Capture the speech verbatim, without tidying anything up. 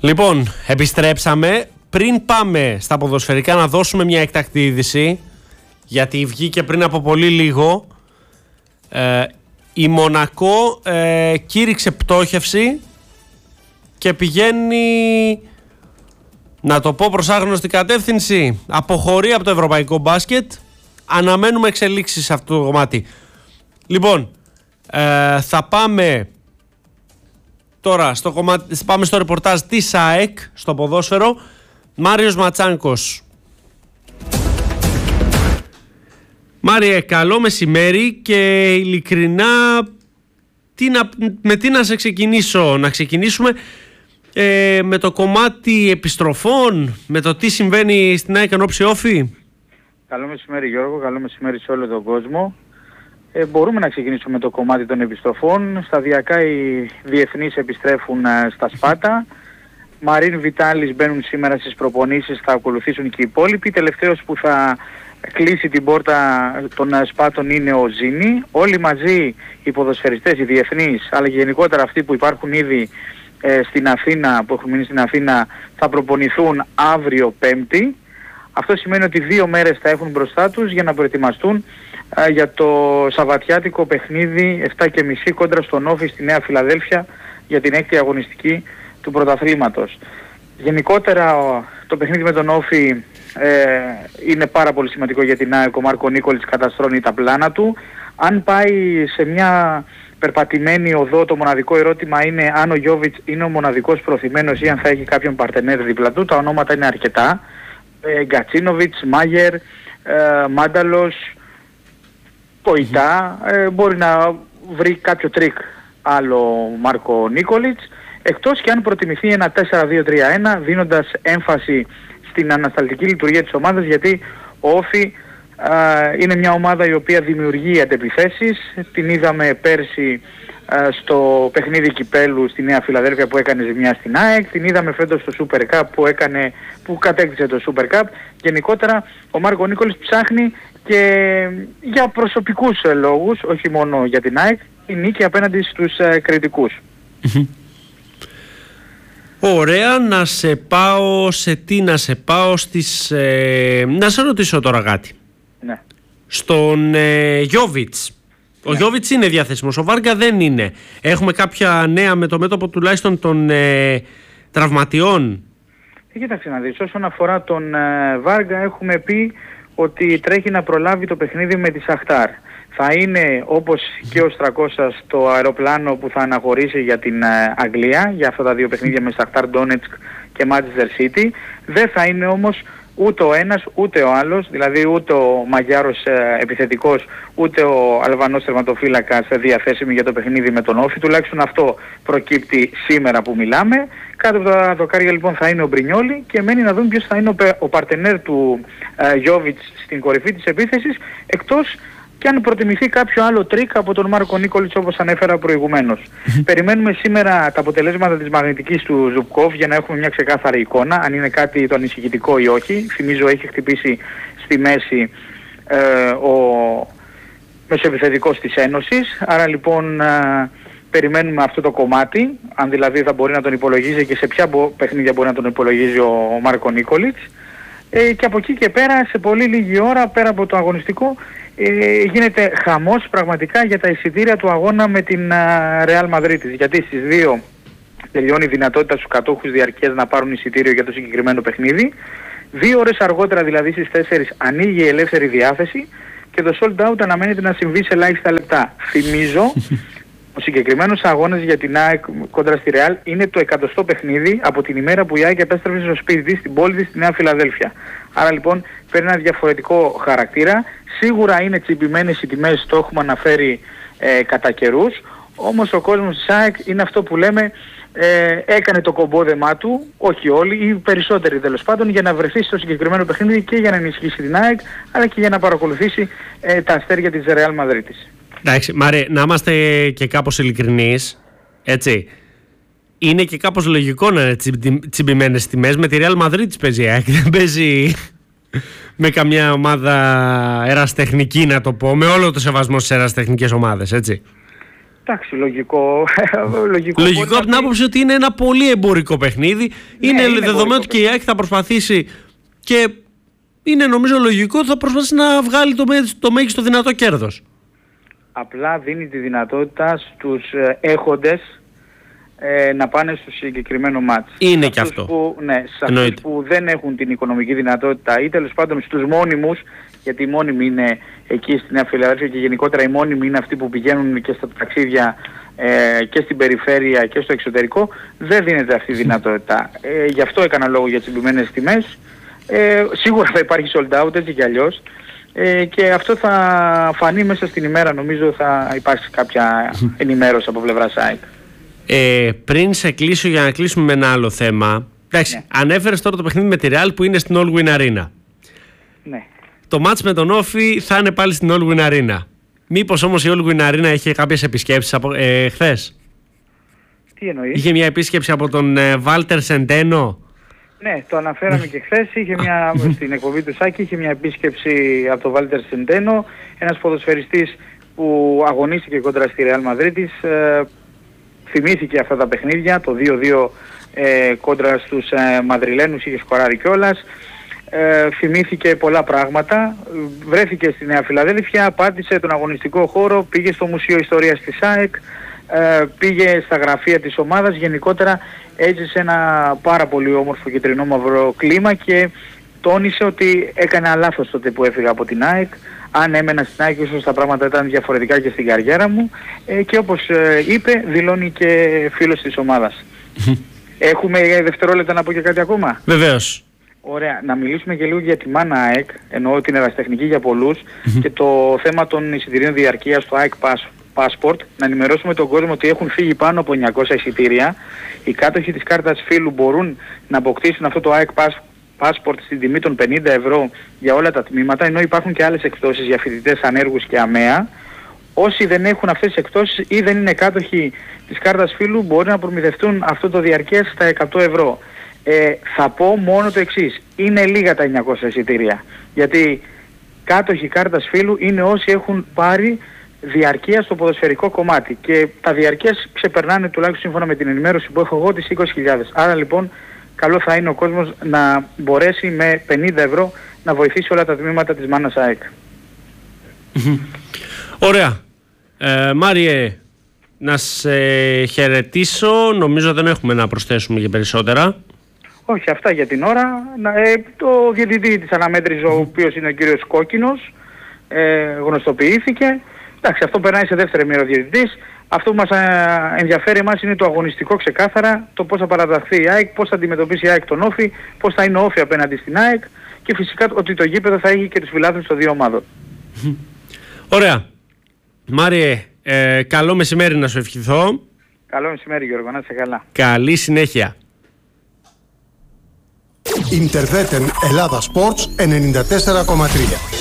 Λοιπόν, επιστρέψαμε. Πριν πάμε στα ποδοσφαιρικά να δώσουμε μια έκτακτη είδηση, γιατί βγήκε πριν από πολύ λίγο, ε, η Μονακό ε, κήρυξε πτώχευση και πηγαίνει, να το πω προς άγνωστη κατεύθυνση, αποχωρεί από το ευρωπαϊκό μπάσκετ. Αναμένουμε εξελίξεις σε αυτό το κομμάτι. Λοιπόν, ε, θα πάμε τώρα στο κομμάτι, πάμε στο ρεπορτάζ της ΑΕΚ στο ποδόσφαιρο. Μάριος Ματσάνκος. Μάριε, καλό μεσημέρι και ειλικρινά τι να, με τι να σε ξεκινήσω. Να ξεκινήσουμε ε, με το κομμάτι επιστροφών, με το τι συμβαίνει στην ΑΕΚ εν ώψη όφη. Καλό μεσημέρι Γιώργο, καλό μεσημέρι σε όλο τον κόσμο. Ε, μπορούμε να ξεκινήσουμε με το κομμάτι των επιστροφών. Σταδιακά οι διεθνείς επιστρέφουν ε, στα Σπάτα. Μαρίν Βιτάλης μπαίνουν σήμερα στις προπονήσεις, θα ακολουθήσουν και οι υπόλοιποι. Τελευταίος που θα κλείσει την πόρτα των Σπάτων είναι ο Ζήνη. Όλοι μαζί οι ποδοσφαιριστές, οι διεθνείς, αλλά και γενικότερα αυτοί που υπάρχουν ήδη ε, στην Αθήνα, που έχουν μείνει στην Αθήνα, θα προπονηθούν αύριο Πέμπτη. Αυτό σημαίνει ότι δύο μέρες θα έχουν μπροστά τους για να προετοιμαστούν ε, για το σαββατιάτικο παιχνίδι επτά και μισή κόντρα στον Όφη στη Νέα Φιλαδέλφια για την έκτη αγωνιστική του πρωταθλήματος. Γενικότερα το παιχνίδι με τον Όφη ε, είναι πάρα πολύ σημαντικό για την ΑΕΚ. Ο Μάρκο Νίκολιτς καταστρώνει τα πλάνα του. Αν πάει σε μια περπατημένη οδό, το μοναδικό ερώτημα είναι αν ο Γιόβιτς είναι ο μοναδικός προθυμένος ή αν θα έχει κάποιον παρτενέρ δίπλα του. Τα ονόματα είναι αρκετά. Ε, Γκατσίνοβιτς, Μάγερ, ε, Μάνταλος, Ποητά. Ε, μπορεί να βρει κάποιο τρίκ άλλο Μάρκο Νίκολιτς. Εκτός και αν προτιμηθεί ένα τέσσερα δύο τρία ένα, δίνοντας έμφαση στην ανασταλτική λειτουργία της ομάδας, γιατί ο Όφη α, είναι μια ομάδα η οποία δημιουργεί αντεπιθέσεις. Την είδαμε πέρσι α, στο παιχνίδι κυπέλου στη Νέα Φιλαδέλφια που έκανε ζημιά στην ΑΕΚ. Την είδαμε φέτος στο Super Cup που, έκανε, που κατέκτησε το Super Cup. Γενικότερα ο Μάρκο Νίκολης ψάχνει και για προσωπικούς λόγους, όχι μόνο για την ΑΕΚ, η νίκη απέναντι στους α, κριτικούς. Ωραία, να σε πάω σε τι να σε πάω στις... Ε, να σε ρωτήσω τώρα κάτι. Ναι. Στον ε, Γιόβιτς. Ο ναι. Γιόβιτς είναι διαθέσιμος, ο Βάργα δεν είναι. Έχουμε κάποια νέα με το μέτωπο τουλάχιστον των ε, τραυματιών? Ε, κοίταξε να δεις, όσον αφορά τον ε, Βάργα έχουμε πει ότι τρέχει να προλάβει το παιχνίδι με τη Σαχτάρ. Θα είναι όπως και ο Στρακώσας στο αεροπλάνο που θα αναχωρήσει για την ε, Αγγλία, για αυτά τα δύο παιχνίδια με Σαχτάρ Ντόνετσκ και Manchester City. Δεν θα είναι όμως ούτε ο ένας ούτε ο άλλος, δηλαδή ούτε ο Μαγιάρος ε, επιθετικός ούτε ο Αλβανός τερματοφύλακας διαθέσιμοι για το παιχνίδι με τον Όφη. Τουλάχιστον αυτό προκύπτει σήμερα που μιλάμε. Κάτω από τα δοκάρια λοιπόν θα είναι ο Μπρινιόλι και μένει να δούμε ποιος θα είναι ο, ο παρτενέρ του ε, Γιόβιτς στην κορυφή της επίθεσης, εκτός και αν προτιμηθεί κάποιο άλλο τρίκ από τον Μάρκο Νίκολιτς όπως ανέφερα προηγουμένως. Περιμένουμε σήμερα τα αποτελέσματα της μαγνητικής του Ζουμπκόβ για να έχουμε μια ξεκάθαρη εικόνα, αν είναι κάτι το ανησυχητικό ή όχι. Θυμίζω έχει χτυπήσει στη μέση ε, ο μεσοεπιθετικός της Ένωσης, άρα λοιπόν ε, περιμένουμε αυτό το κομμάτι, αν δηλαδή θα μπορεί να τον υπολογίζει και σε ποια παιχνίδια μπορεί να τον υπολογίζει ο Μάρκο Νίκολιτς. Ε, και από εκεί και πέρα, σε πολύ λίγη ώρα, πέρα από το αγωνιστικό, ε, γίνεται χαμός πραγματικά για τα εισιτήρια του αγώνα με την Ρεάλ Μαδρίτης. Γιατί στις δύο τελειώνει η δυνατότητα στους κατόχους διαρκείας να πάρουν εισιτήριο για το συγκεκριμένο παιχνίδι. Δύο ώρες αργότερα, δηλαδή στις τέσσερις, ανοίγει η ελεύθερη διάθεση και το sold out αναμένεται να συμβεί σε ελάχιστα λεπτά. Θυμίζω, ο συγκεκριμένος αγώνας για την ΑΕΚ κόντρα στη Ρεάλ είναι το εκατοστό παιχνίδι από την ημέρα που η ΑΕΚ επέστρεψε στο σπίτι της, στην πόλη της, στη Νέα Φιλαδέλφια. Άρα λοιπόν παίρνει ένα διαφορετικό χαρακτήρα. Σίγουρα είναι τσιμπημένες οι τιμές, το έχουμε αναφέρει ε, κατά καιρούς. Όμως ο κόσμος της ΑΕΚ είναι αυτό που λέμε, ε, έκανε το κομπόδεμά του, όχι όλοι, ή περισσότεροι τέλος πάντων, για να βρεθεί στο συγκεκριμένο παιχνίδι και για να ενισχύσει την ΑΕΚ, αλλά και για να παρακολουθήσει ε, τα αστέρια της Ρεάλ Μαδρίτης. Εντάξει, Μάρε, να είμαστε και κάπως ειλικρινείς, έτσι. Είναι και κάπως λογικό να είναι τσιμπημένες τιμές. Με τη Real Madrid παίζει, δεν παίζει με καμιά ομάδα ερασιτεχνική, να το πω, με όλο το σεβασμό στις ερασιτεχνικές ομάδες, έτσι. Εντάξει, λογικό. λογικό λογικό από την άποψη ότι είναι ένα πολύ εμπορικό παιχνίδι. Ναι, είναι, είναι δεδομένο ότι και η ΑΕΚ θα προσπαθήσει και είναι νομίζω λογικό ότι θα προσπαθήσει να βγάλει το, το μέγιστο δυνατό κέρδος. Απλά δίνει τη δυνατότητα στους έχοντες ε, να πάνε στο συγκεκριμένο μάτς. Είναι και αυτό. Που, ναι, σε αυτούς που δεν έχουν την οικονομική δυνατότητα ή τέλος πάντων στους μόνιμους, γιατί οι μόνιμοι είναι εκεί στην Νέα Φιλαδέλφια και γενικότερα οι μόνιμοι είναι αυτοί που πηγαίνουν και στα ταξίδια ε, και στην περιφέρεια και στο εξωτερικό, δεν δίνεται αυτή η δυνατότητα. Ε, γι' αυτό έκανα λόγο για τις συμπλημένες τιμές. Ε, σίγουρα θα υπάρχει sold out έτσι κι αλλιώς. Ε, και αυτό θα φανεί μέσα στην ημέρα, νομίζω θα υπάρξει κάποια ενημέρωση από πλευράς ΑΕΚ. Ε, πριν σε κλείσω για να κλείσουμε με ένα άλλο θέμα. Εντάξει, ναι. Ανέφερες τώρα το παιχνίδι με τη Real που είναι στην All Win Arena. Ναι. Το μάτς με τον Όφη θα είναι πάλι στην All Win Arena. Μήπως όμως η All Win Arena είχε κάποιες επισκέψεις από, ε, χθες? Τι εννοείς? Είχε μια επίσκεψη από τον Βάλτερ ε, Σεντένο. Ναι, το αναφέραμε και χθες. Είχε μια, στην εκπομπή του Σάκη είχε μια επίσκεψη από τον Βάλτερ Σεντένο, ένας ποδοσφαιριστής που αγωνίστηκε κόντρα στη Ρεάλ Μαδρίτης. Ε, θυμήθηκε αυτά τα παιχνίδια, το δύο δύο ε, κόντρα στους ε, Μαδριλένους, είχε σκοράρει κιόλας. Ε, θυμήθηκε πολλά πράγματα, βρέθηκε στη Νέα Φιλαδέλφια, πάτησε τον αγωνιστικό χώρο, πήγε στο Μουσείο Ιστορίας της ΑΕΚ, ε, πήγε στα γραφεία της ομάδας, γενικότερα έζησε ένα πάρα πολύ όμορφο κεντρινό μαύρο κλίμα και τόνισε ότι έκανε λάθος τότε που έφυγα από την ΑΕΚ. Αν έμενα στην ΑΕΚ ίσως τα πράγματα ήταν διαφορετικά και στην καριέρα μου, ε, και όπως ε, είπε δηλώνει και φίλος της ομάδας. Έχουμε δευτερόλεπτα να πω και κάτι ακόμα? Βεβαίως. Ωραία, να μιλήσουμε και λίγο για τη Μάνα ΑΕΚ, εννοώ την ερασιτεχνική για πολλούς, και το θέμα των εισιτηρίων διαρκείας στο ΑΕΚ Passport. Να ενημερώσουμε τον κόσμο ότι έχουν φύγει πάνω από εννιακόσια εισιτήρια. Οι κάτοχοι της κάρτας φίλου μπορούν να αποκτήσουν αυτό το ΑΕΚ Passport στην τιμή των πενήντα ευρώ για όλα τα τμήματα, ενώ υπάρχουν και άλλες εκπτώσεις για φοιτητές, ανέργους και ΑΜΕΑ. Όσοι δεν έχουν αυτές τις εκπτώσεις ή δεν είναι κάτοχοι της κάρτας φίλου μπορούν να προμηθευτούν αυτό το διαρκές στα εκατό ευρώ. Ε, θα πω μόνο το εξής, είναι λίγα τα εννιακόσια εισιτήρια, γιατί κάτοχοι κάρτας φίλου είναι όσοι έχουν πάρει διαρκεία στο ποδοσφαιρικό κομμάτι και τα διαρκείας ξεπερνάνε τουλάχιστον σύμφωνα με την ενημέρωση που έχω εγώ τις είκοσι χιλιάδες. Άρα λοιπόν καλό θα είναι ο κόσμος να μπορέσει με πενήντα ευρώ να βοηθήσει όλα τα τμήματα της Μάνας ΑΕΚ. Ωραία. Ε, Μάριε, να σε χαιρετήσω, νομίζω δεν έχουμε να προσθέσουμε και περισσότερα. Όχι, αυτά για την ώρα. Ε, το διαιτητή της αναμέτρησης, ο οποίος είναι ο κύριος Κόκκινος, ε, γνωστοποιήθηκε. Εντάξει, αυτό περνάει σε δεύτερη μοίρα ο διαιτητής. Αυτό που μας ε, ενδιαφέρει εμάς είναι το αγωνιστικό ξεκάθαρα, το πώς θα παραταχθεί η ΑΕΚ, πώς θα αντιμετωπίσει η ΑΕΚ τον Όφη, πώς θα είναι ο Όφη απέναντι στην ΑΕΚ και φυσικά ότι το γήπεδο θα έχει και τους φιλάθλους των δύο ομάδων. Ωραία. Μάριε, ε, καλό μεσημέρι να σου ευχηθώ. Καλό μεσημέρι Γιώργο, να είσαι καλά. Καλή συνέχεια. Ιντερβέτεν Ελλάδα Sports ενενήντα τέσσερα κόμμα τρία.